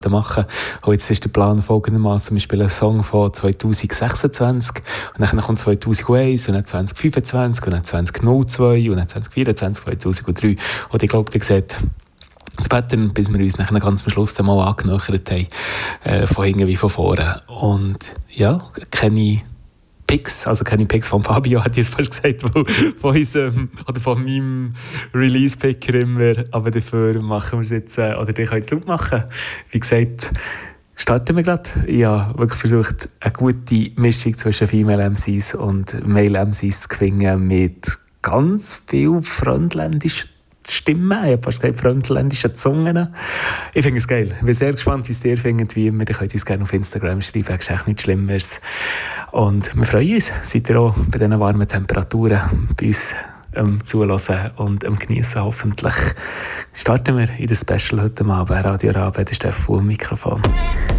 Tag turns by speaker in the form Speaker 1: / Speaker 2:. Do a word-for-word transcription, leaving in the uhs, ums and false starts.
Speaker 1: machen. Und jetzt ist der Plan folgendermaßen: wir spielen einen Song von zwanzig sechsundzwanzig und dann kommt zwanzig eins und dann zwanzig fünfundzwanzig und dann zwanzig null zwei und dann zwanzig vierundzwanzig, zweitausenddrei. Und ich glaube, ihr seht das Pattern, bis wir uns nachher ganz am Schluss dann mal angenähert haben, äh, von hinten wie von vorne. Und ja, keine Picks, also keine Picks von Fabio, hat jetzt fast gesagt, von, von unserem, oder von meinem Release-Picker immer, aber dafür machen wir es jetzt, äh, oder ich kann jetzt laut machen. Wie gesagt, starten wir gerade. Ich habe wirklich versucht, eine gute Mischung zwischen Female M Cs und Male M Cs zu finden, mit ganz viel fremdländischen Stimmen, ich habe fast gesagt fremdländische Zungen. Ich finde es geil. Ich bin sehr gespannt, wie es dir findet, wie immer. Ihr könnt uns gerne auf Instagram schreiben, es ist echt nichts Schlimmeres. Und wir freuen uns, seid ihr auch bei diesen warmen Temperaturen bei uns ähm, zuhören und ähm, genießen hoffentlich. Starten wir in das Special heute Abend, Radio Rabe, der Stefan am Mikrofon.